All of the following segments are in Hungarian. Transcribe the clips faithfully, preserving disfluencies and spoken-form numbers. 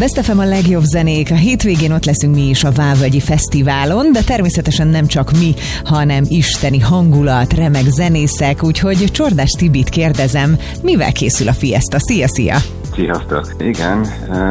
Best ef em a legjobb zenék. A hétvégén ott leszünk mi is a Vávölgyi Fesztiválon, de természetesen nem csak mi, hanem isteni hangulat, remek zenészek, úgyhogy Csordás Tibit kérdezem, mivel készül a Fiesta? Szia, szia! Sziasztok! Igen,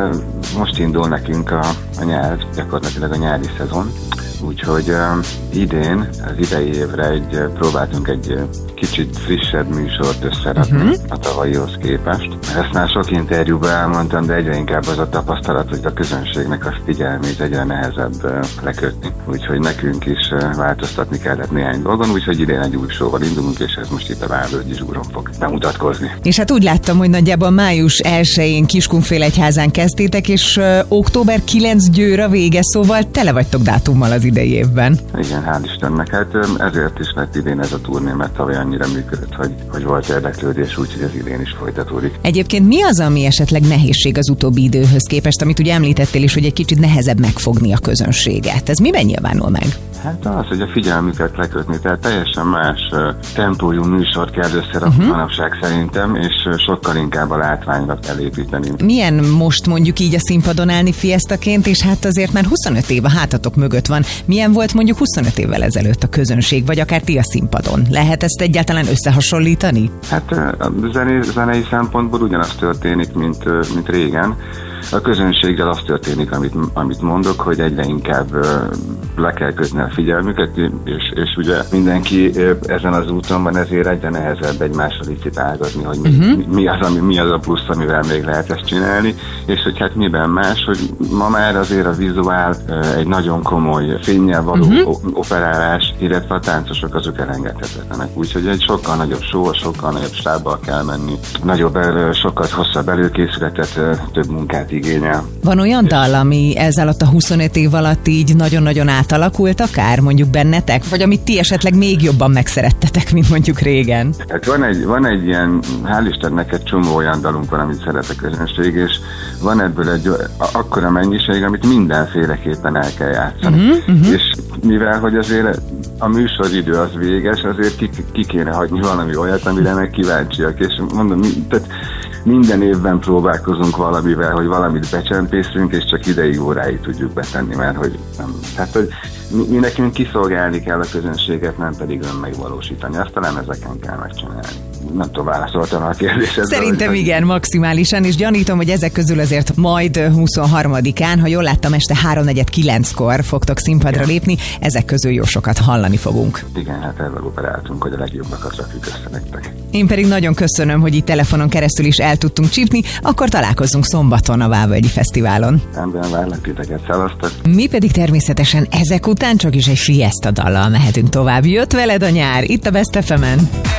most indul nekünk a, a nyár, gyakorlatilag a nyári szezon, úgyhogy uh, idén, az idei évre egy, próbáltunk egy kicsit frissebb műsort összerakni uh-huh. a tavalyihoz képest. Ezt már sok interjúban elmondtam, de egyre inkább az a tapasztalat, hogy a közönségnek a figyelmét egyre nehezebb uh, lekötni. Úgyhogy nekünk is uh, változtatni kellett néhány dolgon, úgyhogy idén egy új showval indulunk, és ez most itt a Vávölgyi Zsúron fog bemutatkozni. És hát úgy láttam, hogy nagyjából május elsején Kiskunfélegyházán kezdtétek, és uh, október kilencedike Győr a vége, szóval tele vagytok dátummal az idei évben. Igen, hál' Istennek. Hát ezért is lett idén ez a turné, mert tavaly annyira működött, hogy, hogy volt érdeklődés, úgyhogy az idén is folytatódik. Egyébként mi az, ami esetleg nehézség az utóbbi időhöz képest, amit ugye említettél is, hogy egy kicsit nehezebb megfogni a közönséget? Ez miben nyilvánul meg? Hát az, hogy a figyelmüket lekötni, tehát teljesen más uh, tempójú műsort kell összerakni uh-huh. manapság szerintem, és uh, sokkal inkább a látványra kell építeni. Milyen most mondjuk így a színpadon állni Fiestaként, és hát azért már huszonöt év a hátatok mögött van. Milyen volt mondjuk huszonöt évvel ezelőtt a közönség, vagy akár ti a színpadon? Lehet ezt egyáltalán összehasonlítani? Hát uh, a zené, zenei szempontból ugyanaz történik, mint, uh, mint régen. A közönséggel az történik, amit, amit mondok, hogy egyre inkább uh, le kell kötni a figyelmüket, és, és ugye mindenki uh, ezen az úton van, ezért egyre nehezebb egymásra licitálgatni, hogy mi, uh-huh. mi, mi, az, ami, mi az a plusz, amivel még lehet ezt csinálni, és hogy hát miben más, hogy ma már azért a vizuál uh, egy nagyon komoly fénnyel való uh-huh. operálás, illetve a táncosok azok elengedhetetlenek. Úgyhogy egy sokkal nagyobb show, sokkal nagyobb stábbal kell menni, nagyobb, uh, sokkal hosszabb előkészületet, uh, több munkát igényel. Van olyan dal, ami ez alatt a huszonöt év alatt így nagyon-nagyon átalakult akár mondjuk bennetek? Vagy amit ti esetleg még jobban megszerettetek, mint mondjuk régen? Hát van egy, van egy ilyen, hál' Istennek egy csomó olyan dalunk van, amit szeret a közönség, és van ebből egy akkora mennyiség, amit mindenféleképpen el kell játszani. Uh-huh, uh-huh. És mivel, hogy azért a műsoridő az véges, azért ki, ki kéne hagyni valami olyat, amire meg kíváncsiak, és mondom, tehát minden évben próbálkozunk valamivel, hogy valamit becsempészünk, és csak ideig óráig tudjuk betenni, mert hogy nem. Tehát, hogy mi, mi nekünk kiszolgálni kell a közönséget, nem pedig önmegvalósítani. Azt talán ezeken kell megcsinálni. Nem tudom, válaszoltam a kérdésre. Szerintem igen, maximálisan, és gyanítom, hogy ezek közül azért majd huszonharmadikán, ha jól láttam, este háromnegyed kilenckor fogtok színpadra lépni, ezek közül jó sokat hallani fogunk. Igen, hát erről operáltunk, hogy a legjobbakat rakjuk össze nektek. Én pedig nagyon köszönöm, hogy itt telefonon keresztül is el tudtunk csípni, akkor találkozzunk szombaton a Vávölgyi Fesztiválon. Rendben, várlak titeket, szevasztok! Mi pedig természetesen ezek után csak is egy Fiesta dallal mehetünk tovább. Jött veled a nyár, itt a Best ef emen.